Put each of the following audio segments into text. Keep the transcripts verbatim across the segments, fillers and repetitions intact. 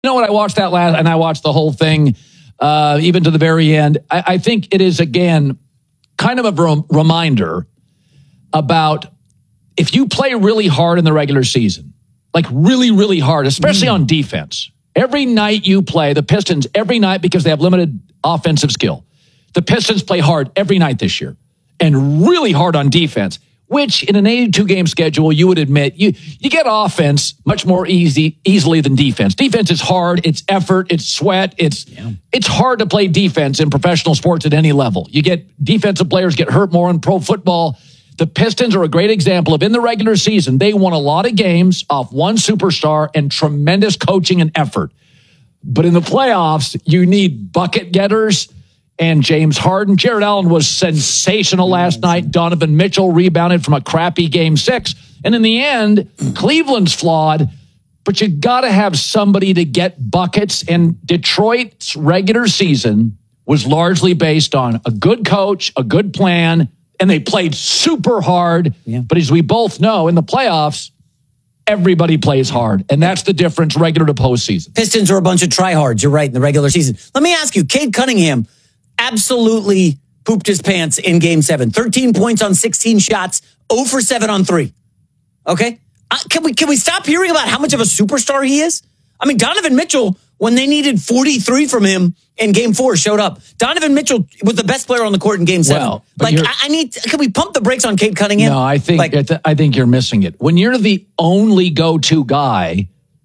You know what? I watched that last, and I watched the whole thing, uh, even to the very end. I, I think it is, again, kind of a rem- reminder about if you play really hard in the regular season, like really, really hard, especially mm. on defense. Every night you play, the Pistons, every night, because they have limited offensive skill, the Pistons play hard every night this year and really hard on defense, which in an eighty-two game schedule, you would admit, you you get offense much more easy easily than defense. Defense is hard. It's effort. It's sweat. It's yeah. it's hard to play defense in professional sports at any level. You get defensive players get hurt more in pro football. The Pistons are a great example of in the regular season, they won a lot of games off one superstar and tremendous coaching and effort. But in the playoffs, you need bucket getters. And James Harden. Jared Allen was sensational last night. Donovan Mitchell rebounded from a crappy game six. And in the end, Cleveland's flawed, but you got to have somebody to get buckets. And Detroit's regular season was largely based on a good coach, a good plan, and they played super hard. Yeah. But as we both know, in the playoffs, everybody plays hard. And that's the difference regular to postseason. Pistons are a bunch of tryhards. You're right, in the regular season. Let me ask you, Cade Cunningham absolutely pooped his pants in game seven. thirteen points on sixteen shots, zero for seven on three. Okay? Uh, can we can we stop hearing about how much of a superstar he is? I mean, Donovan Mitchell, when they needed forty-three from him in game four, showed up. Donovan Mitchell was the best player on the court in game seven. Well, like, I, I need, can we pump the brakes on Cade Cunningham? No, I think, like, I think you're missing it. When you're the only go-to guy,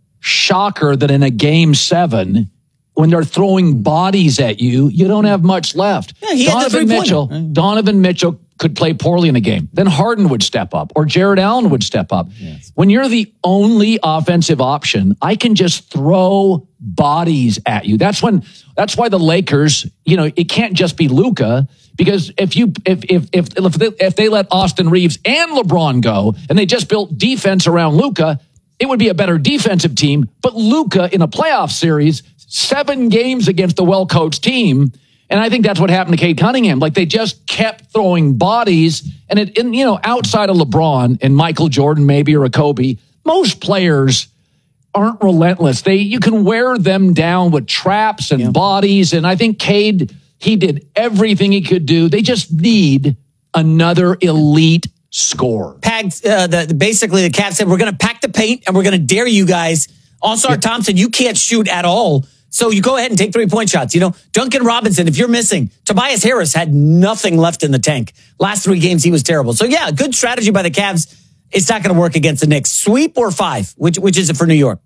shocker that in a game seven, when they're throwing bodies at you, you don't have much left. Yeah, he Donovan had the Mitchell, Donovan Mitchell could play poorly in a game. Then Harden would step up or Jared Allen would step up. Yes. When you're the only offensive option, I can just throw bodies at you. That's when that's why the Lakers, you know, it can't just be Luka, because if you if if if if they, if they let Austin Reeves and LeBron go and they just built defense around Luka, it would be a better defensive team. But Luka in a playoff series, seven games against a well-coached team. And I think that's what happened to Cade Cunningham. Like, they just kept throwing bodies. And, it, and, you know, outside of LeBron and Michael Jordan, maybe, or a Kobe, most players aren't relentless. They You can wear them down with traps and yeah. bodies. And I think Cade, he did everything he could do. They just need another elite scorer. Packed, uh, the, basically, the Cavs said, we're going to pack the paint and we're going to dare you guys. All-Star yeah. Thompson, you can't shoot at all. So you go ahead and take three-point shots. You know, Duncan Robinson, if you're missing, Tobias Harris had nothing left in the tank. Last three games, he was terrible. So, yeah, good strategy by the Cavs. It's not going to work against the Knicks. Sweep or five? Which which is it for New York?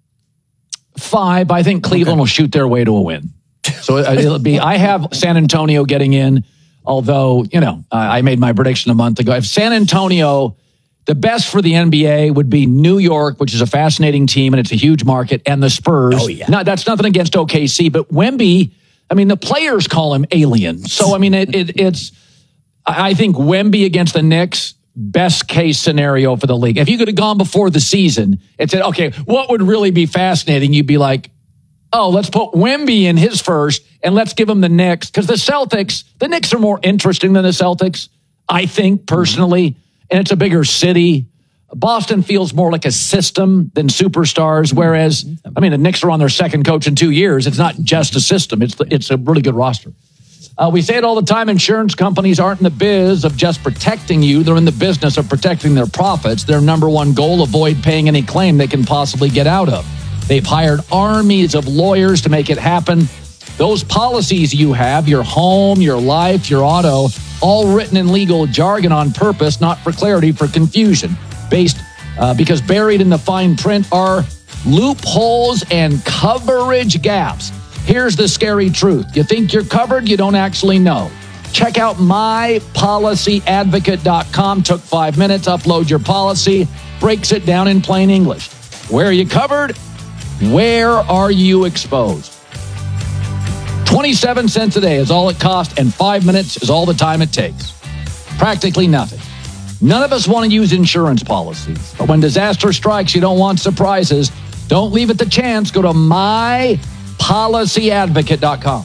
Five. I think Cleveland okay. will shoot their way to a win. So it'll be, I have San Antonio getting in, although, you know, I made my prediction a month ago. If San Antonio... The best for the N B A would be New York, which is a fascinating team, and it's a huge market, and the Spurs. Oh, yeah. Now, that's nothing against O K C, but Wemby, I mean, the players call him alien. So, I mean, it, it, it's, I think Wemby against the Knicks, best case scenario for the league. If you could have gone before the season and said, okay, what would really be fascinating? You'd be like, oh, let's put Wemby in his first, and let's give him the Knicks. Because the Celtics, the Knicks are more interesting than the Celtics, I think, personally. And it's a bigger city. Boston feels more like a system than superstars, whereas, I mean, the Knicks are on their second coach in two years. It's not just a system. It's it's a really good roster. Uh, we say it all the time. Insurance companies aren't in the biz of just protecting you. They're in the business of protecting their profits. Their number one goal, avoid paying any claim they can possibly get out of. They've hired armies of lawyers to make it happen. Those policies you have, your home, your life, your auto, all written in legal jargon on purpose, not for clarity, for confusion. Based, uh, because buried in the fine print are loopholes and coverage gaps. Here's the scary truth. You think you're covered, you don't actually know. Check out my policy advocate dot com. Took five minutes, upload your policy, breaks it down in plain English. Where are you covered? Where are you exposed? twenty-seven cents a day is all it costs, and five minutes is all the time it takes. Practically nothing. None of us want to use insurance policies, but when disaster strikes, you don't want surprises. Don't leave it to chance. Go to my policy advocate dot com.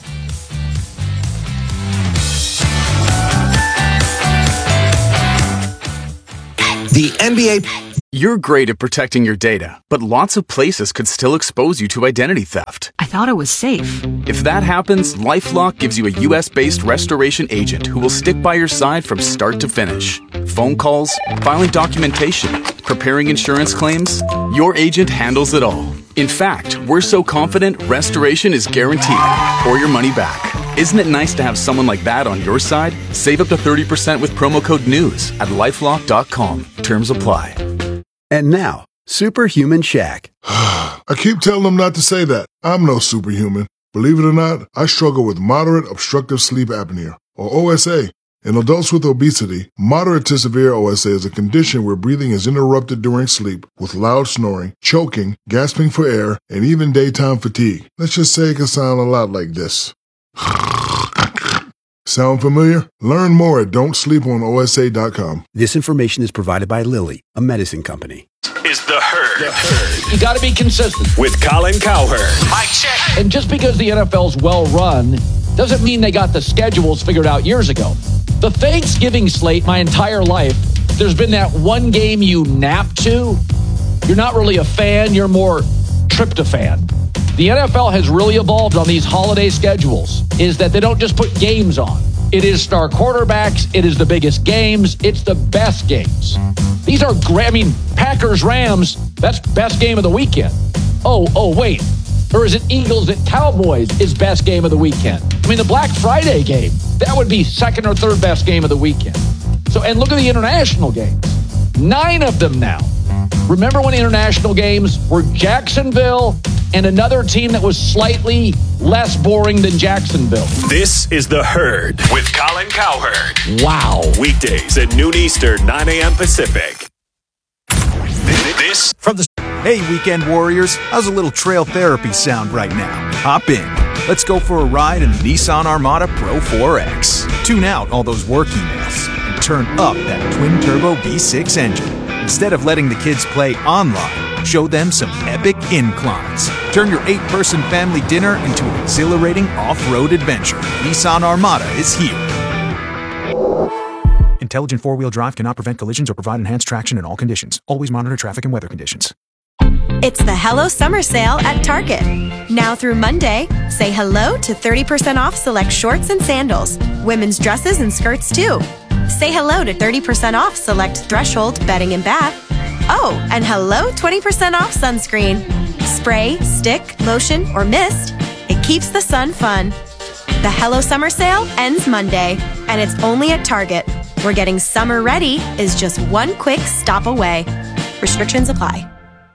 The N B A You're great at protecting your data, but lots of places could still expose you to identity theft. I thought it was safe. If that happens, LifeLock gives you a U S-based restoration agent who will stick by your side from start to finish. Phone calls, filing documentation, preparing insurance claims, your agent handles it all. In fact, we're so confident restoration is guaranteed or your money back. Isn't it nice to have someone like that on your side? Save up to thirty percent with promo code NEWS at lifelock dot com. Terms apply. And now, Superhuman Shaq. I keep telling them not to say that. I'm no superhuman. Believe it or not, I struggle with moderate obstructive sleep apnea, or O S A. In adults with obesity, moderate to severe O S A is a condition where breathing is interrupted during sleep with loud snoring, choking, gasping for air, and even daytime fatigue. Let's just say it can sound a lot like this. Sound familiar? Learn more at don't sleep on O S A dot com. This information is provided by Lilly, a medicine company. Is the herd. The herd. You got to be consistent. With Colin Cowherd. Mike check. And just because the N F L's well run doesn't mean they got the schedules figured out years ago. The Thanksgiving slate, my entire life, there's been that one game you nap to. You're not really a fan, you're more tryptophan. The N F L has really evolved on these holiday schedules, is that they don't just put games on. It is star quarterbacks, it is the biggest games, it's the best games. These are great. I mean, Packers-Rams, that's best game of the weekend. Oh, oh, wait. Or is it Eagles at Cowboys is best game of the weekend? I mean, the Black Friday game, that would be second or third best game of the weekend. So, and look at the international games. Nine of them now. Remember when international games were Jacksonville and another team that was slightly less boring than Jacksonville? This is The Herd with Colin Cowherd. Wow. Weekdays at noon Eastern, nine a.m. Pacific. This from the Hey, weekend warriors, how's a little trail therapy sound right now? Hop in. Let's go for a ride in the Nissan Armada Pro four X. Tune out all those work emails and turn up that twin-turbo V six engine. Instead of letting the kids play online, show them some epic inclines. Turn your eight-person family dinner into an exhilarating off-road adventure. Nissan Armada is here. Intelligent four-wheel drive cannot prevent collisions or provide enhanced traction in all conditions. Always monitor traffic and weather conditions. It's the Hello Summer Sale at Target. Now through Monday, say hello to thirty percent off select shorts and sandals, women's dresses and skirts too. Say hello to thirty percent off select Threshold bedding and bath. Oh, and hello twenty percent off sunscreen. Spray, stick, lotion, or mist, it keeps the sun fun. The Hello Summer Sale ends Monday, and it's only at Target, where getting summer ready is just one quick stop away. Restrictions apply.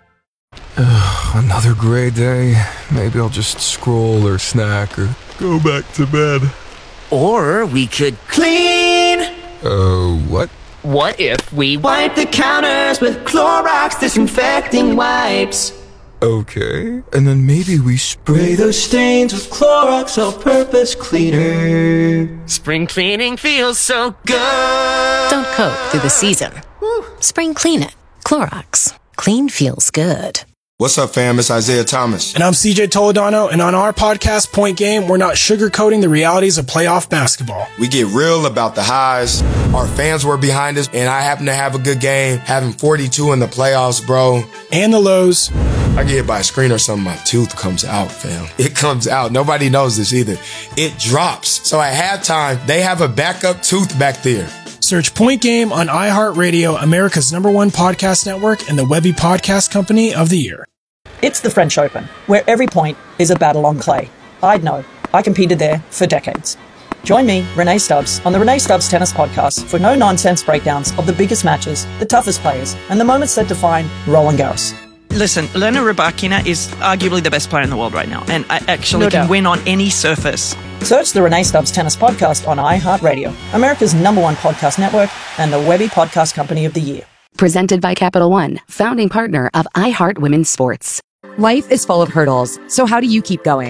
Ugh, another gray day. Maybe I'll just scroll or snack or go back to bed. Or we could clean. Oh, uh, what? What if we wipe the counters with Clorox disinfecting wipes? Okay, and then maybe we spray those stains with Clorox all-purpose cleaner. Spring cleaning feels so good. Don't cope through the season. Woo. Spring clean it. Clorox. Clean feels good. What's up, fam? It's Isaiah Thomas. And I'm C J Toledano, and on our podcast, Point Game, we're not sugarcoating the realities of playoff basketball. We get real about the highs. Our fans were behind us, and I happen to have a good game, having forty-two in the playoffs, bro. And the lows. I get hit by a screen or something, my tooth comes out, fam. It comes out. Nobody knows this either. It drops. So at halftime, they have a backup tooth back there. Search Point Game on iHeartRadio, America's number one podcast network, and the Webby Podcast Company of the Year. It's the French Open, where every point is a battle on clay. I'd know. I competed there for decades. Join me, Renee Stubbs, on the Renee Stubbs Tennis Podcast for no-nonsense breakdowns of the biggest matches, the toughest players, and the moments that define Roland Garros. Listen, Elena Rybakina is arguably the best player in the world right now, and I actually No can doubt. win on any surface. Search the Renee Stubbs Tennis Podcast on iHeartRadio, America's number one podcast network, and the Webby Podcast Company of the Year. Presented by Capital One, founding partner of iHeart Women's Sports. Life is full of hurdles, so how do you keep going?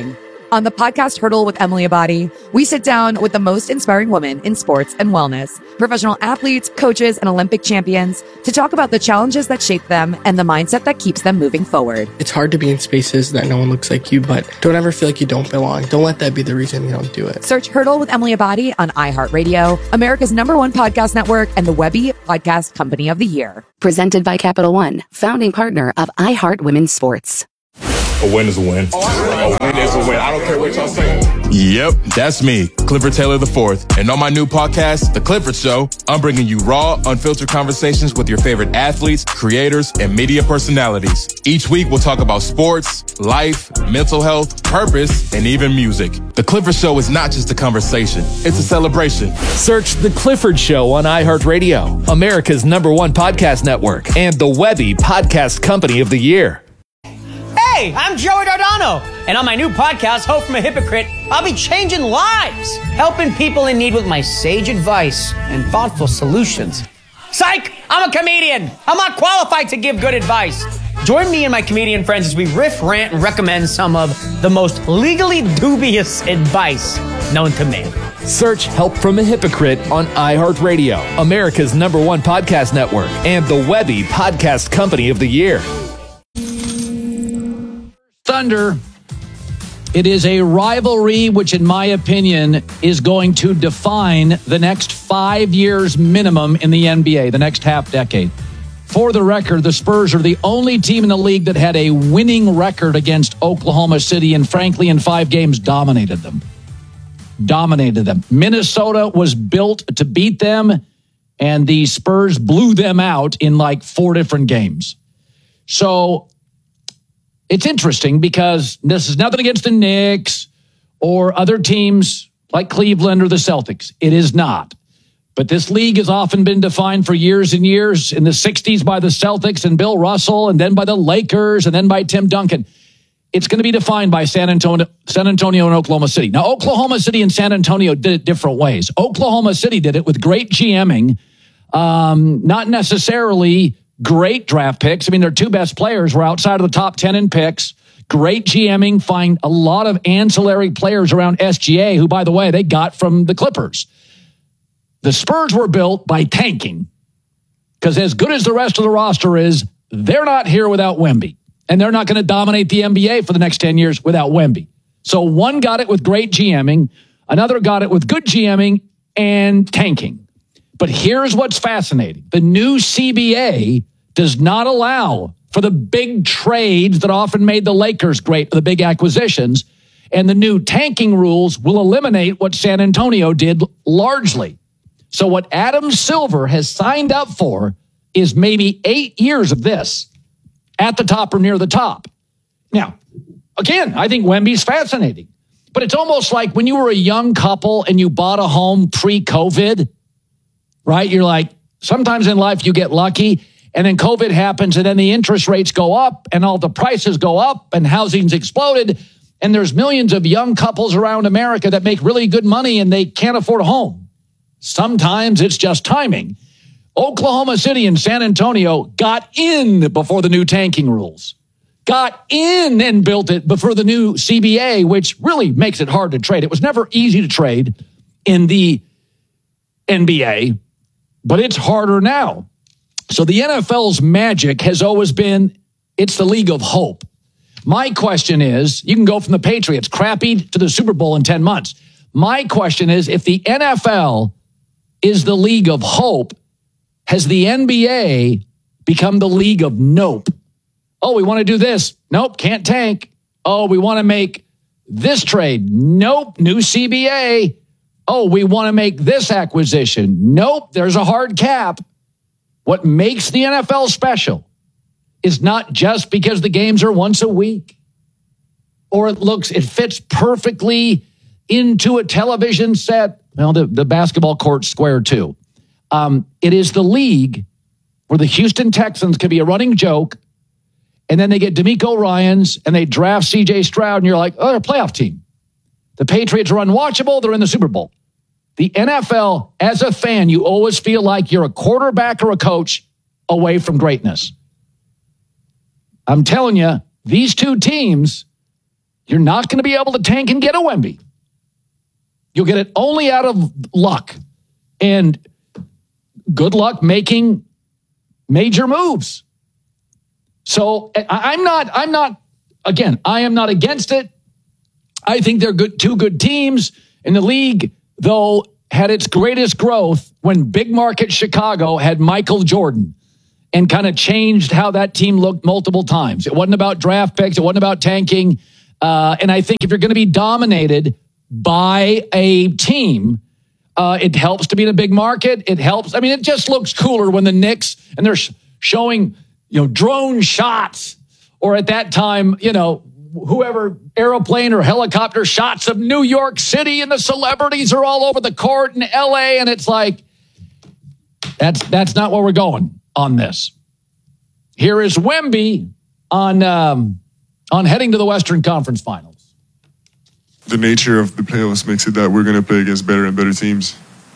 On the podcast Hurdle with Emily Abadi, we sit down with the most inspiring women in sports and wellness, professional athletes, coaches, and Olympic champions to talk about the challenges that shape them and the mindset that keeps them moving forward. It's hard to be in spaces that no one looks like you, but don't ever feel like you don't belong. Don't let that be the reason you don't do it. Search Hurdle with Emily Abadi on iHeartRadio, America's number one podcast network, and the Webby Podcast Company of the Year. Presented by Capital One, founding partner of iHeart Women's Sports. A win is a win. A win is a win. I don't care what y'all say. Yep, that's me, Clifford Taylor the fourth. And on my new podcast, The Clifford Show, I'm bringing you raw, unfiltered conversations with your favorite athletes, creators, and media personalities. Each week, we'll talk about sports, life, mental health, purpose, and even music. The Clifford Show is not just a conversation, it's a celebration. Search The Clifford Show on iHeartRadio, America's number one podcast network, and the Webby Podcast Company of the Year. Hey, I'm Joey Dardano, and on my new podcast, Hope from a Hypocrite, I'll be changing lives, helping people in need with my sage advice and thoughtful solutions. Psych! I'm a comedian. I'm not qualified to give good advice. Join me and my comedian friends as we riff, rant, and recommend some of the most legally dubious advice known to man. Search Help from a Hypocrite on iHeartRadio, America's number one podcast network, and the Webby Podcast Company of the Year. Thunder. It is a rivalry which, in my opinion, is going to define the next five years minimum in the N B A, the next half decade. For the record, the Spurs are the only team in the league that had a winning record against Oklahoma City, and frankly, in five games, dominated them. Dominated them. Minnesota was built to beat them, and the Spurs blew them out in like four different games. So it's interesting because this is nothing against the Knicks or other teams like Cleveland or the Celtics. It is not. But this league has often been defined for years and years in the sixties by the Celtics and Bill Russell, and then by the Lakers, and then by Tim Duncan. It's going to be defined by San Antonio, San Antonio and Oklahoma City. Now, Oklahoma City and San Antonio did it different ways. Oklahoma City did it with great GMing, um, not necessarily great draft picks. I mean, their two best players were outside of the top ten in picks. Great GMing, find a lot of ancillary players around S G A, who, by the way, they got from the Clippers. The Spurs were built by tanking, because as good as the rest of the roster is, they're not here without Wemby. And they're not going to dominate the N B A for the next ten years without Wemby. So one got it with great GMing, another got it with good GMing and tanking. But here's what's fascinating. The new C B A does not allow for the big trades that often made the Lakers great, the big acquisitions. And the new tanking rules will eliminate what San Antonio did largely. So what Adam Silver has signed up for is maybe eight years of this at the top or near the top. Now, again, I think Wemby's fascinating. But it's almost like when you were a young couple and you bought a home pre-COVID, right? You're like, sometimes in life you get lucky, and then COVID happens, and then the interest rates go up, and all the prices go up, and housing's exploded, and there's millions of young couples around America that make really good money, and they can't afford a home. Sometimes it's just timing. Oklahoma City and San Antonio got in before the new tanking rules. Got in and built it before the new C B A, which really makes it hard to trade. It was never easy to trade in the N B A, but it's harder now. So the N F L's magic has always been, it's the league of hope. My question is, you can go from the Patriots crappy to the Super Bowl in ten months. My question is, if the N F L is the league of hope, has the N B A become the league of nope? Oh, we want to do this. Nope, can't tank. Oh, we want to make this trade. Nope, new C B A. Oh, we want to make this acquisition. Nope, there's a hard cap. What makes the N F L special is not just because the games are once a week, or it looks, it fits perfectly into a television set. Well, the, the basketball court's square too. Um, it is the league where the Houston Texans can be a running joke, and then they get DeMeco Ryans and they draft C J Stroud, and you're like, oh, they're a playoff team. The Patriots are unwatchable. They're in the Super Bowl. The N F L, as a fan, you always feel like you're a quarterback or a coach away from greatness. I'm telling you, these two teams You're not going to be able to tank and get a Wemby. You'll get it only out of luck. And good luck making major moves. So I'm not, I'm not, again, I am not against it. I think they're good, two good teams. In the league, though, had its greatest growth when big market Chicago had Michael Jordan and kind of changed how that team looked multiple times. It wasn't about draft picks. It wasn't about tanking. Uh, and I think if you're going to be dominated by a team, uh, it helps to be in a big market. It helps. I mean, it just looks cooler when the Knicks, and they're sh- showing, you know, drone shots, or at that time, you know, whoever, airplane or helicopter shots of New York City, and the celebrities are all over the court in L A. And it's like, that's, that's not where we're going on this. Here is Wemby on, um, on heading to the Western Conference Finals. The nature of the playoffs makes it that we're going to play against better and better teams.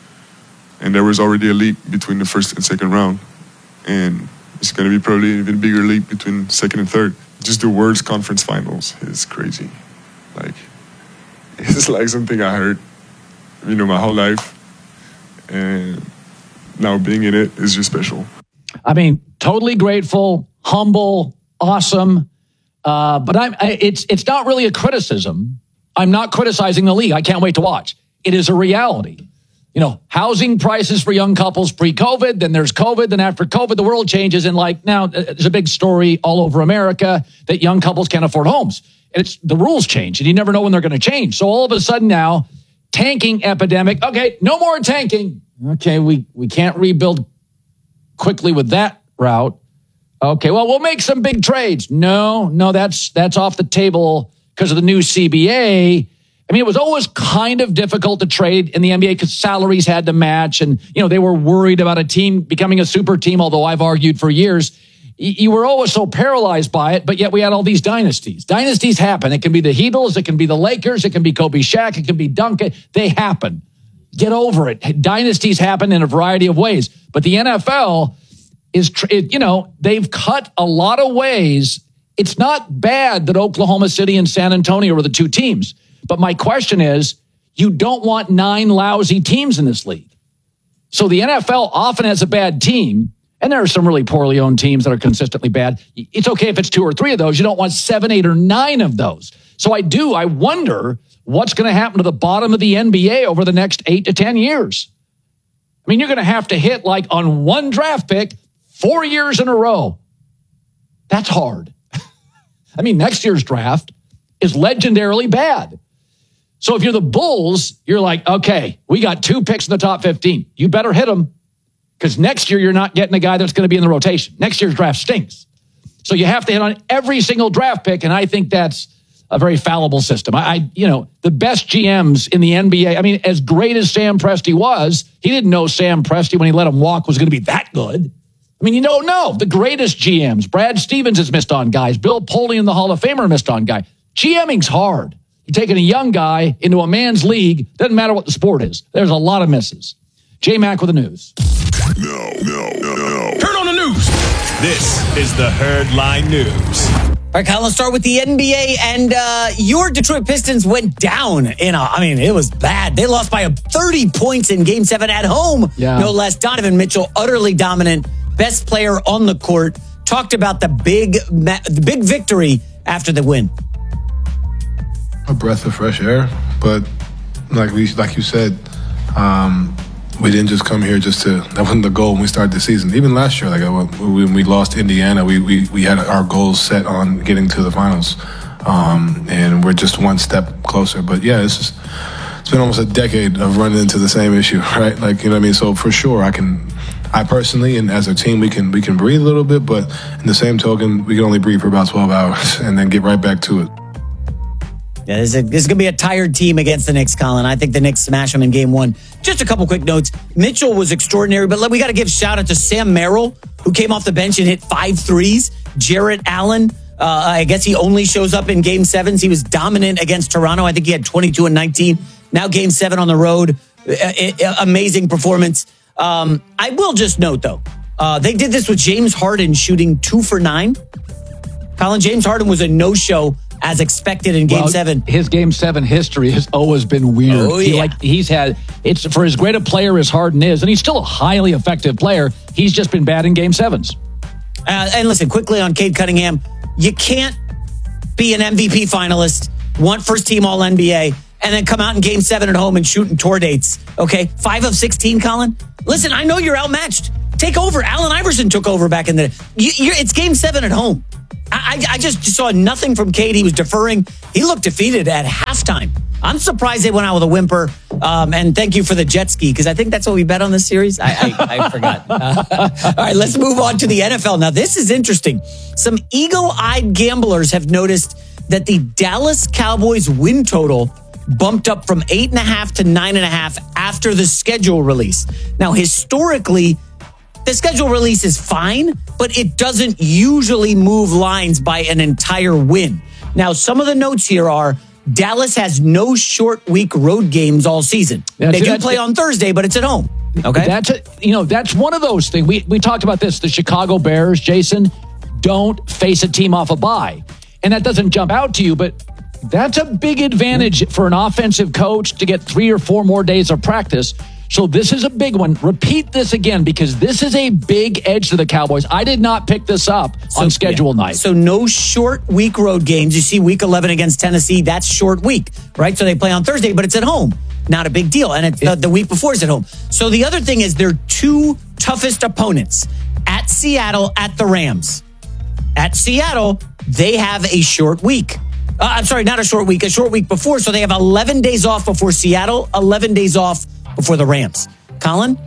And there was already a leap between the first and second round. And it's going to be probably an even bigger leap between second and third. Just the words conference finals is crazy. Like, it's like something I heard, you know, my whole life. And now being in it is just special. I mean, totally grateful, humble, awesome. Uh, but I'm, I, it's it's not really a criticism. I'm not criticizing the league. I can't wait to watch. It is a reality. You know, housing prices for young couples pre-COVID, then there's COVID, then after COVID, the world changes. And like now, there's a big story all over America that young couples can't afford homes. And it's the rules change, and you never know when they're going to change. So all of a sudden now, tanking epidemic. Okay, no more tanking. Okay, we, we can't rebuild quickly with that route. Okay, well, we'll make some big trades. No, no, that's that's off the table because of the new C B A. I mean, it was always kind of difficult to trade in the N B A because salaries had to match. And, you know, they were worried about a team becoming a super team, although I've argued for years. You were always so paralyzed by it, but yet we had all these dynasties. Dynasties happen. It can be the Heatles. It can be the Lakers. It can be Kobe Shaq. It can be Duncan. They happen. Get over it. Dynasties happen in a variety of ways. But the N F L is, you know, they've cut a lot of ways. It's not bad that Oklahoma City and San Antonio were the two teams. But my question is, you don't want nine lousy teams in this league. So the N F L often has a bad team, and there are some really poorly owned teams that are consistently bad. It's okay if it's two or three of those. You don't want seven, eight, or nine of those. So I do. I wonder what's going to happen to the bottom of the N B A over the next eight to ten years. I mean, you're going to have to hit like on one draft pick four years in a row. That's hard. I mean, next year's draft is legendarily bad. So if you're the Bulls, you're like, okay, we got two picks in the top fifteen. You better hit them because next year you're not getting a guy that's going to be in the rotation. Next year's draft stinks. So you have to hit on every single draft pick, and I think that's a very fallible system. I, I you know, the best G Ms in the N B A, I mean, as great as Sam Presti was, he didn't know Sam Presti when he let him walk was going to be that good. I mean, you don't know. The greatest G Ms, Brad Stevens has missed on guys. Bill Polian, the Hall of Famer, missed on guy. GMing's hard. You're taking a young guy into a man's league. Doesn't matter what the sport is. There's a lot of misses. J-Mac with the news. No, no, no, no. Turn on the news. This is the Herdline News. All right, Kyle, let's start with the N B A. And uh, your Detroit Pistons went down in a, I mean, it was bad. They lost by thirty points in Game seven at home. Yeah. No less. Donovan Mitchell, utterly dominant. Best player on the court. Talked about the big, the big victory after the win. A breath of fresh air, but like we, like you said, um, we didn't just come here just to. That wasn't the goal when we started the season. Even last year, like when we lost Indiana, we we, we had our goals set on getting to the finals, um, and we're just one step closer. But yeah, it's just, it's been almost a decade of running into the same issue, right? Like, you know what I mean. So for sure, I can. I personally and as a team, we can we can breathe a little bit, but in the same token, we can only breathe for about twelve hours and then get right back to it. Yeah, this is, this is going to be a tired team against the Knicks, Colin. I think the Knicks smash them in game one. Just a couple quick notes. Mitchell was extraordinary, but we got to give shout out to Sam Merrill, who came off the bench and hit five threes. Jarrett Allen, uh, I guess he only shows up in game sevens. He was dominant against Toronto. I think he had twenty-two and nineteen. Now game seven on the road. Uh, uh, amazing performance. Um, I will just note, though, uh, they did this with James Harden shooting two for nine. Colin, James Harden was a no-show as expected in Game Well, Seven. His Game Seven history has always been weird. Oh, He, yeah. like he's had it's for as great a player as Harden is, and he's still a highly effective player. He's just been bad in Game Sevens. Uh, and listen, quickly on Cade Cunningham, you can't be an M V P finalist, want first team All N B A, and then come out in Game Seven at home and shoot in tour dates. Okay, five of sixteen, Colin. Listen, I know you're outmatched. Take over. Allen Iverson took over back in the. You, you're, it's Game Seven at home. I, I just saw nothing from Cade. He was deferring. He looked defeated at halftime. I'm surprised they went out with a whimper. Um, and thank you for the jet ski, because I think that's what we bet on this series. I, I, I forgot. Uh, all right, let's move on to the N F L. Now, this is interesting. Some eagle-eyed gamblers have noticed that the Dallas Cowboys win total bumped up from eight and a half to nine and a half after the schedule release. Now, historically, the schedule release is fine, but it doesn't usually move lines by an entire win. Now, some of the notes here are Dallas has no short week road games all season. That's they do it. play on Thursday, but it's at home. Okay, that's a, you know that's one of those things. We we talked about this. The Chicago Bears, Jason, don't face a team off a bye, and that doesn't jump out to you, but that's a big advantage for an offensive coach to get three or four more days of practice. So this is a big one. Repeat this again, because this is a big edge to the Cowboys. I did not pick this up So, on schedule yeah. night. So no short week road games. You see week eleven against Tennessee, that's short week, right? So they play on Thursday, but it's at home. Not a big deal. And it's, uh, the week before is at home. So the other thing is their two toughest opponents at Seattle, at the Rams. At Seattle, they have a short week. Uh, I'm sorry, not a short week, a short week before. So they have eleven days off before Seattle, eleven days off before the Rams. Colin,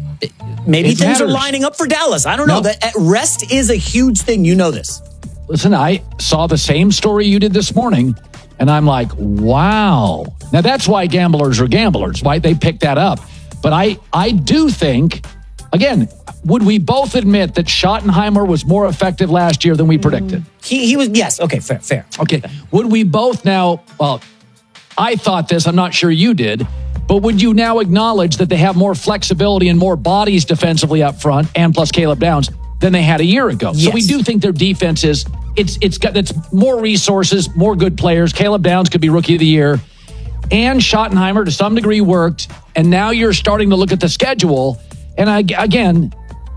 maybe It things are matters. lining up for Dallas. I don't know. No. That rest is a huge thing. You know this. Listen, I saw the same story you did this morning, and I'm like, wow. Now, that's why gamblers are gamblers, why they pick that up. But I, I do think, again, would we both admit that Schottenheimer was more effective last year than we predicted? He, he was, yes. Okay, fair, fair. Okay. Would we both now, well, I thought this, I'm not sure you did, but would you now acknowledge that they have more flexibility and more bodies defensively up front, and plus Caleb Downs, than they had a year ago? Yes. So we do think their defense is, it's it's got it's more resources, more good players. Caleb Downs could be rookie of the year. And Schottenheimer to some degree worked. And now you're starting to look at the schedule. And I, again,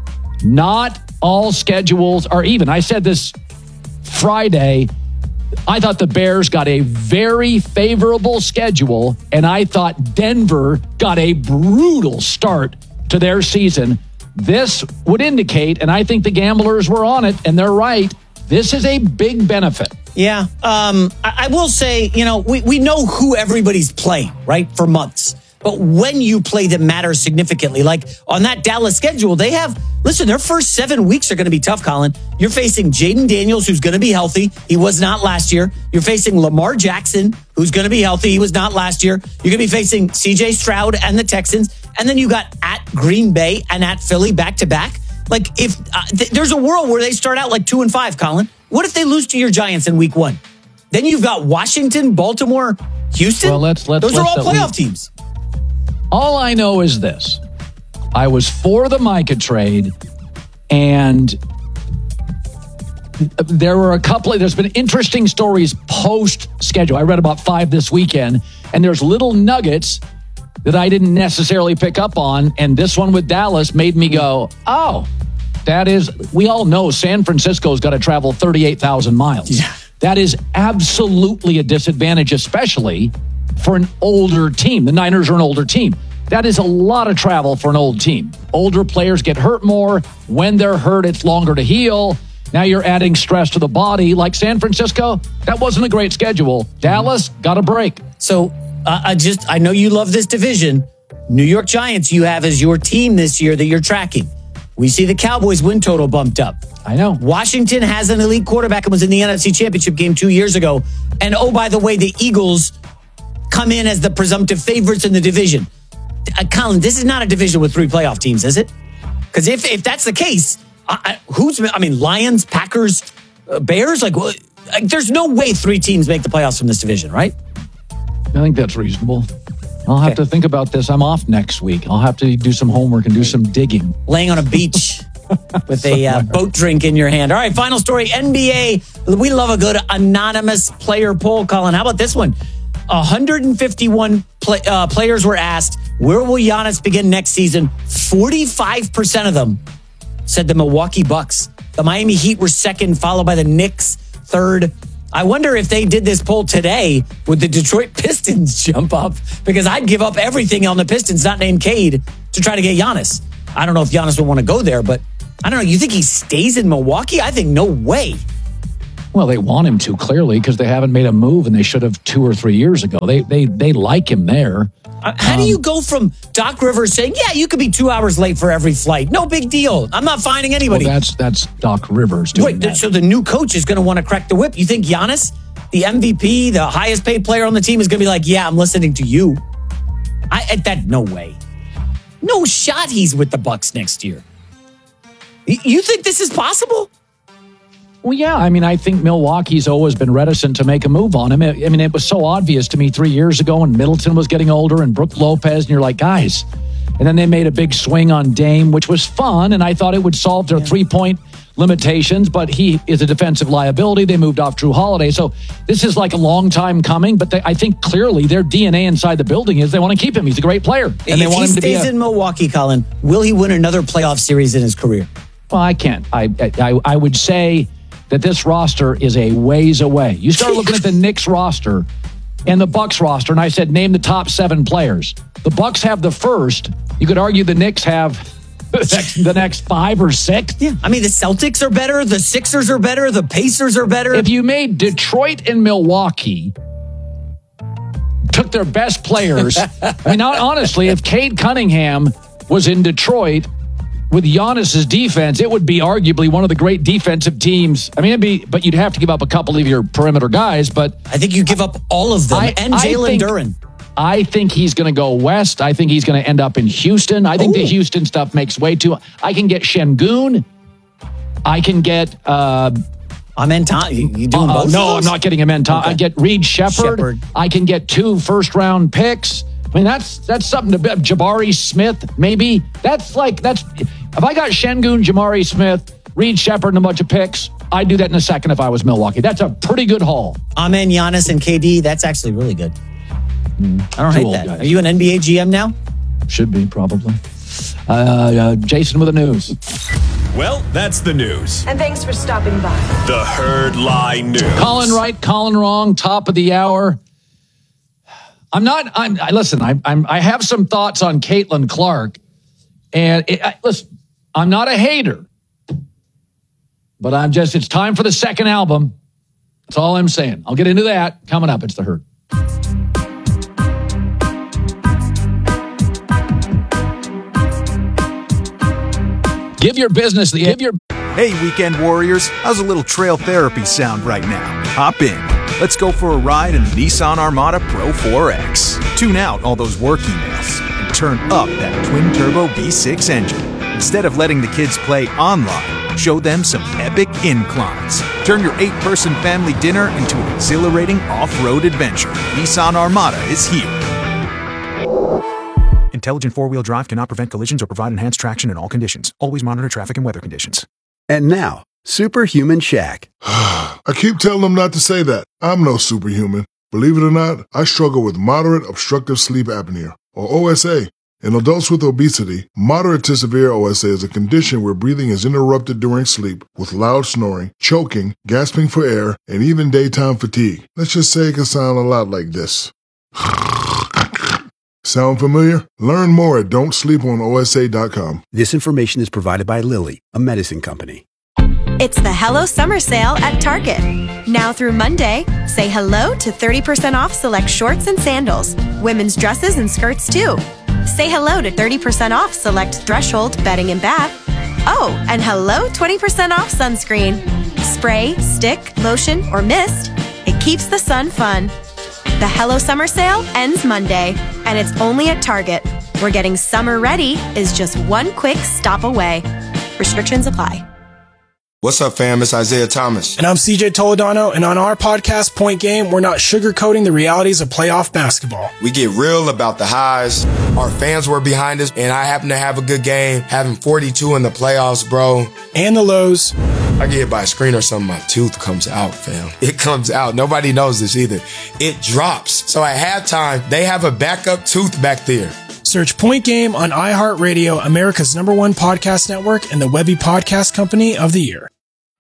not all schedules are even. I said this Friday. I thought the Bears got a very favorable schedule, and I thought Denver got a brutal start to their season. This would indicate, and I think the gamblers were on it, and they're right, this is a big benefit. Yeah. Um, I, I will say, you know, we, we know who everybody's playing, right, for months. But when you play them matters significantly. Like on that Dallas schedule, they have, listen, their first seven weeks are going to be tough, Colin. You're facing Jaden Daniels, who's going to be healthy. He was not last year. You're facing Lamar Jackson, who's going to be healthy. He was not last year. You're going to be facing C J Stroud and the Texans. And then you got at Green Bay and at Philly back to back. Like if uh, th- there's a world where they start out like two and five, Colin. What if they lose to your Giants in week one? Then you've got Washington, Baltimore, Houston. Well, let's, let's, Those let's are all at playoff least- teams. All I know is this. I was for the Micah trade, and there were a couple of, there's been interesting stories post-schedule. I read about five this weekend, and there's little nuggets that I didn't necessarily pick up on, and this one with Dallas made me go, oh, that is, we all know San Francisco's got to travel thirty-eight thousand miles. Yeah. That is absolutely a disadvantage, especially for an older team. The Niners are an older team. That is a lot of travel for an old team. Older players get hurt more. When they're hurt, it's longer to heal. Now you're adding stress to the body. Like San Francisco, that wasn't a great schedule. Dallas got a break. So uh, I just, I know you love this division. New York Giants you have as your team this year that you're tracking. We see the Cowboys win total bumped up. I know. Washington has an elite quarterback and was in the N F C Championship game two years ago. And oh, by the way, the Eagles come in as the presumptive favorites in the division. Uh, Colin, this is not a division with three playoff teams, is it? Because if, if that's the case, I, I, who's, I mean, Lions, Packers, uh, Bears, like, like, there's no way three teams make the playoffs from this division, right? I think that's reasonable. I'll have Okay. to think about this. I'm off next week. I'll have to do some homework and do some digging. Laying on a beach with a uh, boat drink in your hand. All right, final story. N B A. We love a good anonymous player poll, Colin. How about this one? one hundred fifty-one play, uh, players were asked, where will Giannis begin next season? forty-five percent of them said the Milwaukee Bucks. The Miami Heat were second, followed by the Knicks, third. I wonder if they did this poll today, would the Detroit Pistons jump up? Because I'd give up everything on the Pistons, not named Cade, to try to get Giannis. I don't know if Giannis would want to go there, but I don't know. You think he stays in Milwaukee? I think no way. Well, they want him to, clearly, because they haven't made a move, and they should have two or three years ago. They they they like him there. Uh, how um, do you go from Doc Rivers saying, yeah, you could be two hours late for every flight? No big deal. I'm not finding anybody. Well, that's that's Doc Rivers doing Wait, that. So the new coach is going to want to crack the whip. You think Giannis, the M V P, the highest paid player on the team, is going to be like, yeah, I'm listening to you? I at that no way. No shot he's with the Bucks next year. You think this is possible? Well, yeah. I mean, I think Milwaukee's always been reticent to make a move on him. I mean, it was so obvious to me three years ago when Middleton was getting older and Brook Lopez, and you're like, guys. And then they made a big swing on Dame, which was fun, and I thought it would solve their yeah. three-point limitations, but he is a defensive liability. They moved off Drew Holiday. So this is like a long time coming, but they, I think clearly their D N A inside the building is they want to keep him. He's a great player. And if they want he him to be stays a, in Milwaukee, Colin, will he win another playoff series in his career? Well, I can't. I, I, I would say that this roster is a ways away. You start looking at the Knicks roster and the Bucks roster, and I said, name the top seven players. The Bucks have the first. You could argue the Knicks have the next five or six. Yeah. I mean, the Celtics are better. The Sixers are better. The Pacers are better. If you made Detroit and Milwaukee, took their best players. I mean, honestly, if Cade Cunningham was in Detroit with Giannis's defense, it would be arguably one of the great defensive teams. I mean, it'd be, but you'd have to give up a couple of your perimeter guys. But I think you give up all of them I, and Jalen Duren. I think he's going to go west. I think he's going to end up in Houston. I think Ooh. the Houston stuff makes way too. I can get Şengün. I can get. Uh, Amen Thompson. You, you doing uh, both? No, I'm not getting Amen Thompson. Okay. I get Reed Shepherd. Shepherd. I can get two first round picks. I mean, that's that's something to bet. Jabari Smith, maybe. That's like, that's, if I got Şengün, Jabari Smith, Reed Shepherd, and a bunch of picks, I'd do that in a second if I was Milwaukee. That's a pretty good haul. Amen, Giannis, and K D, that's actually really good. Mm, I don't hate that. Guys. Are you an N B A G M now? Should be, probably. Uh, uh, Jason with the news. Well, that's the news. And thanks for stopping by. The Herd Lie News. Colin right, Colin wrong, top of the hour. I'm not, I'm, I, listen, I, I'm, I have some thoughts on Caitlin Clark. And it, I, listen, I'm not a hater. But I'm just, it's time for the second album. That's all I'm saying. I'll get into that coming up. It's The Herd. Give your business the, give your... Hey, weekend warriors, how's a little trail therapy sound right now? Hop in. Let's go for a ride in the Nissan Armada Pro four X. Tune out all those work emails and turn up that twin-turbo V six engine. Instead of letting the kids play online, show them some epic inclines. Turn your eight-person family dinner into an exhilarating off-road adventure. Nissan Armada is here. Intelligent four-wheel drive cannot prevent collisions or provide enhanced traction in all conditions. Always monitor traffic and weather conditions. And now, Superhuman Shaq. I keep telling them not to say that. I'm no superhuman. Believe it or not, I struggle with moderate obstructive sleep apnea, or O S A. In adults with obesity, moderate to severe O S A is a condition where breathing is interrupted during sleep with loud snoring, choking, gasping for air, and even daytime fatigue. Let's just say it can sound a lot like this. Sound familiar? Learn more at don't sleep on O S A dot com. This information is provided by Lilly, a medicine company. It's the Hello Summer Sale at Target. Now through Monday, say hello to thirty percent off select shorts and sandals, women's dresses and skirts too. Say hello to thirty percent off select Threshold bedding and bath. Oh, and hello twenty percent off sunscreen. Spray, stick, lotion, or mist, it keeps the sun fun. The Hello Summer Sale ends Monday, and it's only at Target, where getting summer ready is just one quick stop away. Restrictions apply. What's up, fam? It's Isaiah Thomas. And I'm C J Toledano, and on our podcast, Point Game, we're not sugarcoating the realities of playoff basketball. We get real about the highs. Our fans were behind us, and I happen to have a good game, having forty-two in the playoffs, bro. And the lows. I get hit by a screen or something, my tooth comes out, fam. It comes out. Nobody knows this either. It drops. So at halftime, they have a backup tooth back there. Search Point Game on iHeartRadio, America's number one podcast network, and the Webby Podcast Company of the Year.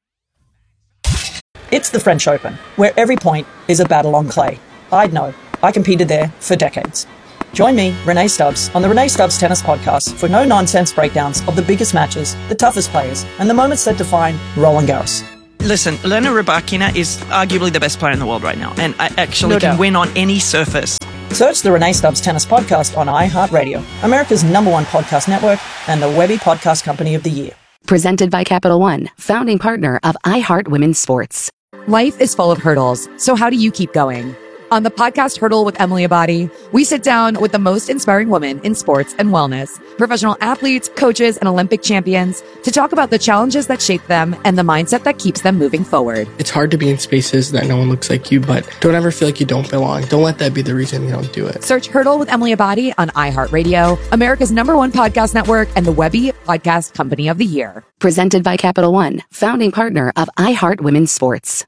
It's the French Open, where every point is a battle on clay. I'd know. I competed there for decades. Join me, Renee Stubbs, on the Renee Stubbs Tennis Podcast for no-nonsense breakdowns of the biggest matches, the toughest players, and the moments that define Roland Garros. Listen, Elena Rybakina is arguably the best player in the world right now, and I actually No can doubt. win on any surface. Search the Renee Stubbs Tennis Podcast on iHeartRadio, America's number one podcast network, and the Webby Podcast Company of the Year. Presented by Capital One, founding partner of iHeart Women's Sports. Life is full of hurdles, so how do you keep going? On the podcast Hurdle with Emily Abadi, we sit down with the most inspiring women in sports and wellness, professional athletes, coaches, and Olympic champions to talk about the challenges that shape them and the mindset that keeps them moving forward. It's hard to be in spaces that no one looks like you, but don't ever feel like you don't belong. Don't let that be the reason you don't do it. Search Hurdle with Emily Abadi on iHeartRadio, America's number one podcast network, and the Webby Podcast Company of the Year. Presented by Capital One, founding partner of iHeart Women's Sports.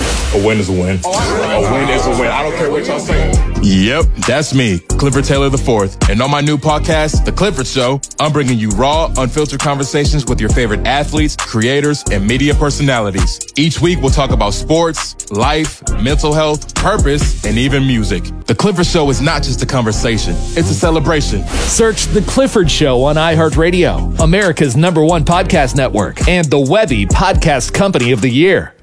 A win is a win. A win is a win. I don't care what y'all say. Yep, that's me, Clifford Taylor the fourth. And on my new podcast, The Clifford Show, I'm bringing you raw, unfiltered conversations with your favorite athletes, creators, and media personalities. Each week, we'll talk about sports, life, mental health, purpose, and even music. The Clifford Show is not just a conversation, it's a celebration. Search The Clifford Show on iHeartRadio, America's number one podcast network, and the Webby Podcast Company of the Year.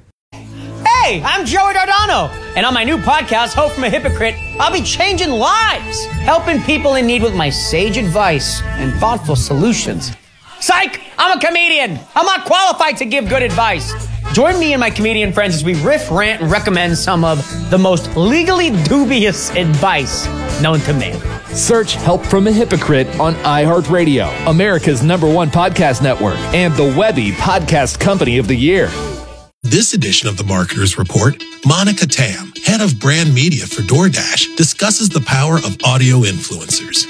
Hey, I'm Joey Dardano, and on my new podcast, Hope from a Hypocrite, I'll be changing lives, helping people in need with my sage advice and thoughtful solutions. Psych! I'm a comedian. I'm not qualified to give good advice. Join me and my comedian friends as we riff, rant, and recommend some of the most legally dubious advice known to man. Search Help from a Hypocrite on iHeartRadio, America's number one podcast network, and the Webby Podcast Company of the Year. This edition of the Marketers Report, Monica Tam, head of brand media for DoorDash, discusses the power of audio influencers.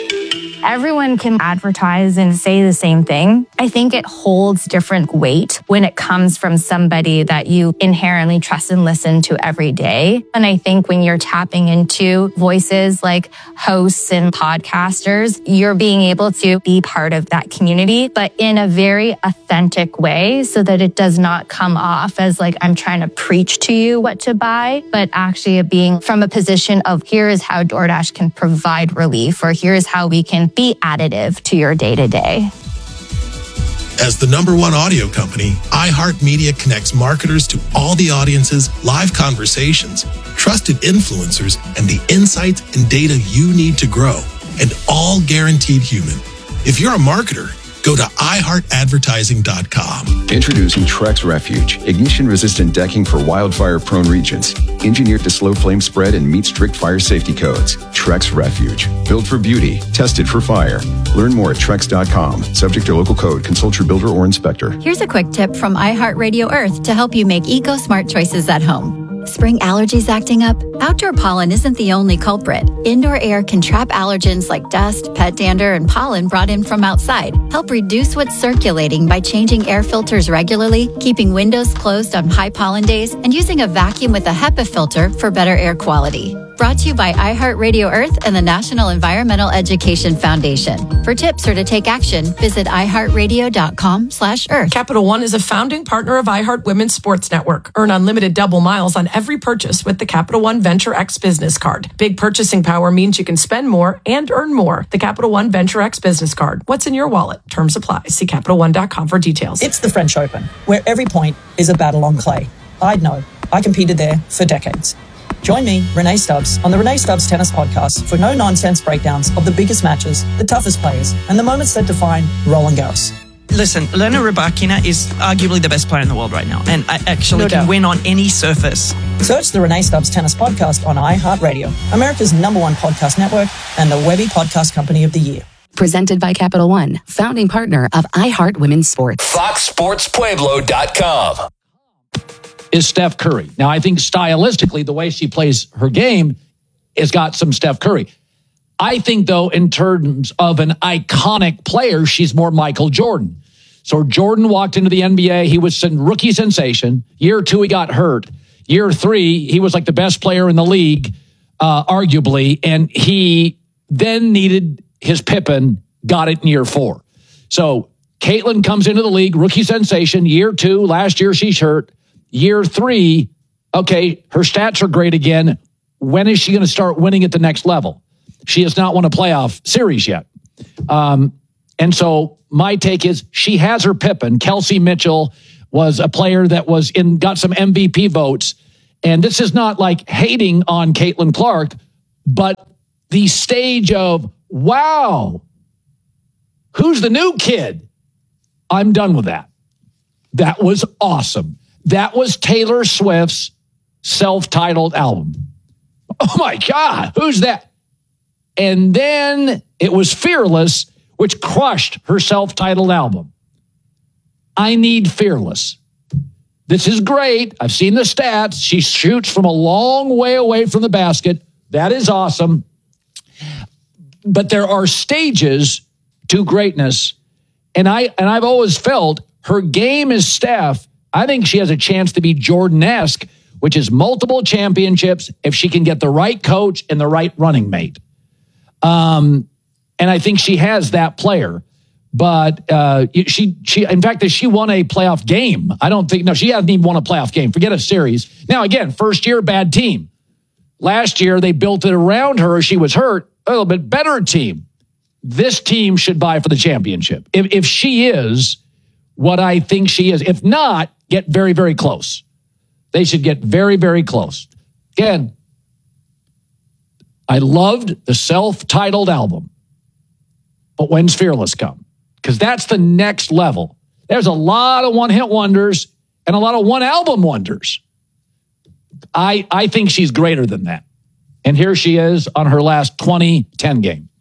Everyone can advertise and say the same thing. I think it holds different weight when it comes from somebody that you inherently trust and listen to every day. And I think when you're tapping into voices like hosts and podcasters, you're being able to be part of that community, but in a very authentic way so that it does not come off as like I'm trying to preach to you what to buy, but actually being from a position of here is how DoorDash can provide relief, or here's how we can be additive to your day-to-day. As the number one audio company, iHeartMedia connects marketers to all the audiences, live conversations, trusted influencers, and the insights and data you need to grow, and all guaranteed human. If you're a marketer, go to i heart advertising dot com. Introducing Trex Refuge, ignition-resistant decking for wildfire-prone regions. Engineered to slow flame spread and meet strict fire safety codes. Trex Refuge, built for beauty, tested for fire. Learn more at trex dot com. Subject to local code. Consult your builder or inspector. Here's a quick tip from iHeartRadio Earth to help you make eco-smart choices at home. Spring allergies acting up? Outdoor pollen isn't the only culprit. Indoor air can trap allergens like dust, pet dander, and pollen brought in from outside. Help reduce what's circulating by changing air filters regularly, keeping windows closed on high pollen days, and using a vacuum with a HEPA filter for better air quality. Brought to you by iHeartRadio Earth and the National Environmental Education Foundation. For tips or to take action, visit i heart radio dot com slash earth. Capital One is a founding partner of iHeart Women's Sports Network. Earn unlimited double miles on every purchase with the Capital One Venture X Business Card. Big purchasing power means you can spend more and earn more. The Capital One Venture X Business Card. What's in your wallet? Terms apply. See capital one dot com for details. It's the French Open, where every point is a battle on clay. I'd know. I competed there for decades. Join me, Renee Stubbs, on the Renee Stubbs Tennis Podcast for no-nonsense breakdowns of the biggest matches, the toughest players, and the moments that define Roland Garros. Listen, Elena Rybakina is arguably the best player in the world right now, and I actually No can doubt. win on any surface. Search the Renee Stubbs Tennis Podcast on iHeartRadio, America's number one podcast network, and the Webby Podcast Company of the Year. Presented by Capital One, founding partner of iHeart Women's Sports. Fox Sports Pueblo dot com. Is Steph Curry. Now, I think stylistically, the way she plays her game has got some Steph Curry. I think, though, in terms of an iconic player, she's more Michael Jordan. So Jordan walked into the N B A. He was a rookie sensation. Year two, he got hurt. Year three, he was like the best player in the league, uh, arguably. And he then needed his Pippen, got it in year four. So Caitlin comes into the league, rookie sensation. Year two, last year she's hurt. Year three, okay, her stats are great again. When is she going to start winning at the next level? She has not won a playoff series yet. Um, and so my take is she has her Pippen. Kelsey Mitchell was a player that was in, got some M V P votes. And this is not like hating on Caitlin Clark, but the stage of, wow, who's the new kid? I'm done with that. That was awesome. That was Taylor Swift's self-titled album. Oh my God, who's that? And then it was Fearless, which crushed her self-titled album. I need Fearless. This is great. I've seen the stats. She shoots from a long way away from the basket. That is awesome. But there are stages to greatness. And I and I've always felt her game is Steph. I think she has a chance to be Jordan-esque, which is multiple championships if she can get the right coach and the right running mate. Um, and I think she has that player. But uh, she, she, in fact, she won a playoff game. I don't think, no, she hasn't even won a playoff game. Forget a series. Now, again, first year, bad team. Last year, they built it around her. She was hurt. A little bit better team. This team should vie for the championship. If, if she is what I think she is, if not, get very, very close. They should get very, very close. Again, I loved the self-titled album. But when's Fearless come? Because that's the next level. There's a lot of one-hit wonders and a lot of one-album wonders. I, I think she's greater than that. And here she is on her last twenty ten game.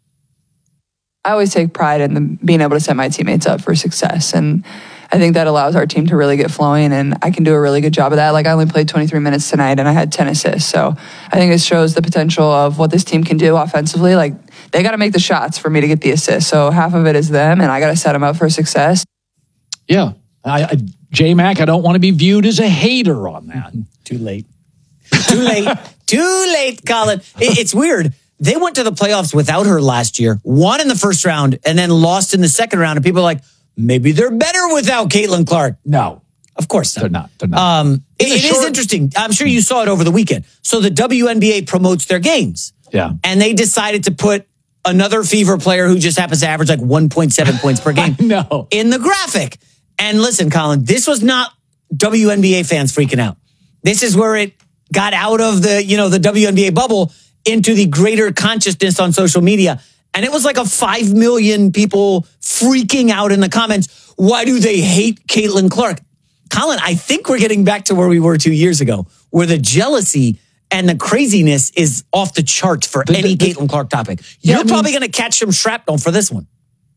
I always take pride in the, being able to set my teammates up for success. And I think that allows our team to really get flowing. And I can do a really good job of that. Like I only played twenty-three minutes tonight and I had ten assists. So I think it shows the potential of what this team can do offensively. Like they got to make the shots for me to get the assists. So half of it is them and I got to set them up for success. Yeah. I, I, J-Mac, I don't want to be viewed as a hater on that. Too late. Too late. Too late, Colin. It, it's weird. They went to the playoffs without her last year, won in the first round, and then lost in the second round. And people are like, maybe they're better without Caitlin Clark. No. Of course not. They're not. They're not. Um, it it short- is interesting. I'm sure you saw it over the weekend. So the W N B A promotes their games. Yeah. And they decided to put another Fever player who just happens to average like one point seven points per game no. in the graphic. And listen, Colin, this was not W N B A fans freaking out. This is where it got out of the, you know, the W N B A bubble into the greater consciousness on social media. And it was like a five million people freaking out in the comments. Why do they hate Caitlin Clark? Colin, I think we're getting back to where we were two years ago, where the jealousy and the craziness is off the charts for the, any the, Caitlin Clark topic. You're yeah, I mean, probably going to catch some shrapnel for this one.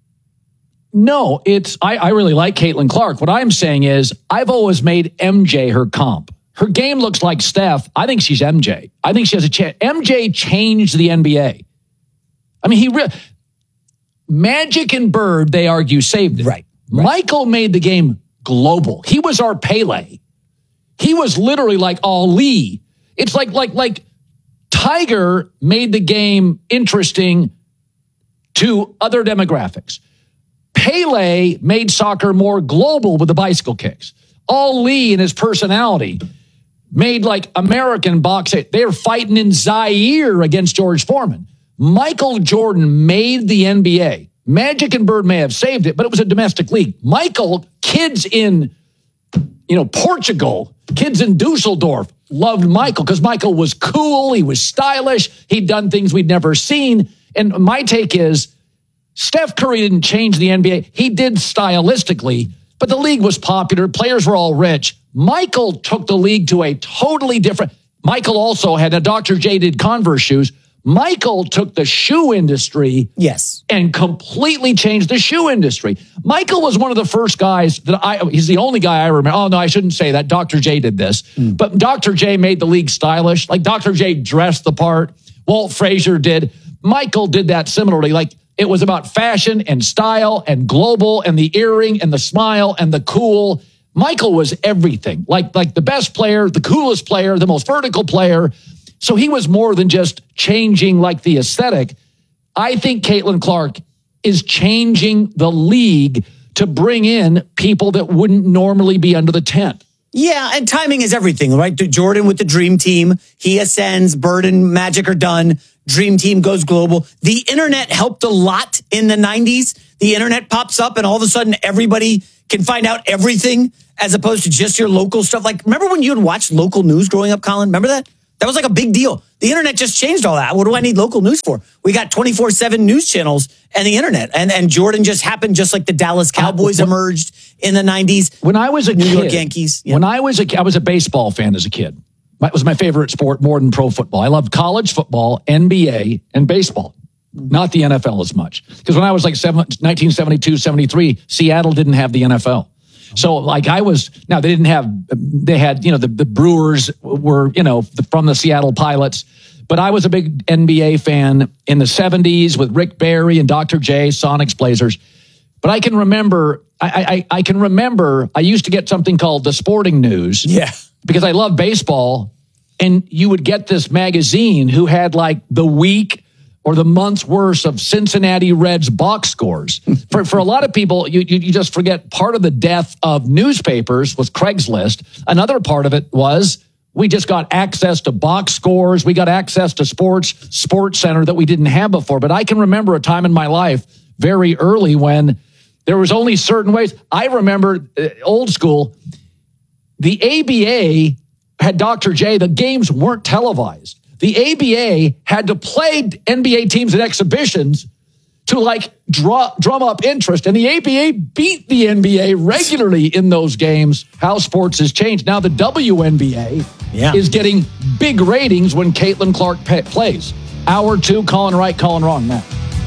No, it's I, I really like Caitlin Clark. What I'm saying is I've always made M J her comp. Her game looks like Steph. I think she's M J. I think she has a chance. M J changed the N B A. I mean, he re- Magic and Bird, they argue, saved it. Right, right. Michael made the game global. He was our Pele. He was literally like Ali. It's like like like Tiger made the game interesting to other demographics. Pele made soccer more global with the bicycle kicks. Ali and his personality made like American boxing. They were fighting in Zaire against George Foreman. Michael Jordan made the N B A. Magic and Bird may have saved it, but it was a domestic league. Michael, kids in, you know, Portugal, kids in Dusseldorf loved Michael because Michael was cool. He was stylish. He'd done things we'd never seen. And my take is Steph Curry didn't change the N B A. He did stylistically, but the league was popular. Players were all rich. Michael took the league to a totally different. Michael also had a Doctor J did Converse shoes. Michael took the shoe industry yes. and completely changed the shoe industry. Michael was one of the first guys that I, he's the only guy I remember. Oh, no, I shouldn't say that. Doctor J did this. Mm. But Doctor J made the league stylish. Like Doctor J dressed the part. Walt Frazier did. Michael did that similarly. Like it was about fashion and style and global and the earring and the smile and the cool. Michael was everything. Like, like the best player, the coolest player, the most vertical player. So he was more than just changing like the aesthetic. I think Caitlin Clark is changing the league to bring in people that wouldn't normally be under the tent. Yeah, and timing is everything, right? Jordan with the Dream Team, he ascends, Bird and Magic are done, Dream Team goes global. The internet helped a lot in the nineties. The internet pops up and all of a sudden everybody can find out everything as opposed to just your local stuff. Like, remember when you would watch local news growing up, Colin? Remember that? That was like a big deal. The internet just changed all that. What do I need local news for? We got twenty-four seven news channels and the internet. And and Jordan just happened just like the Dallas Cowboys uh, when, emerged in the nineties. When I was a New kid, York Yankees. Yeah. When I was a I was a baseball fan as a kid. It was my favorite sport more than pro football. I loved college football, N B A, and baseball. Not the N F L as much. Because when I was like nineteen seventy-two, seventy-three, Seattle didn't have the N F L. So like I was, now they didn't have, they had, you know, the, the Brewers were, you know, from the Seattle Pilots. But I was a big N B A fan in the seventies with Rick Barry and Doctor J, Sonics, Blazers. But I can remember, I, I, I can remember I used to get something called The Sporting News. Yeah. Because I love baseball. And you would get this magazine who had like the week or the month's worth of Cincinnati Reds box scores. For for a lot of people, you, you you just forget part of the death of newspapers was Craigslist. Another part of it was we just got access to box scores. We got access to sports, Sports Center that we didn't have before. But I can remember a time in my life very early when there was only certain ways. I remember uh, old school, the A B A had Doctor J. The games weren't televised. The A B A had to play N B A teams at exhibitions to like draw, drum up interest. And the A B A beat the N B A regularly in those games. How sports has changed. Now the W N B A yeah. is getting big ratings when Caitlin Clark pe- plays. Hour two, Colin right, Colin wrong. Now,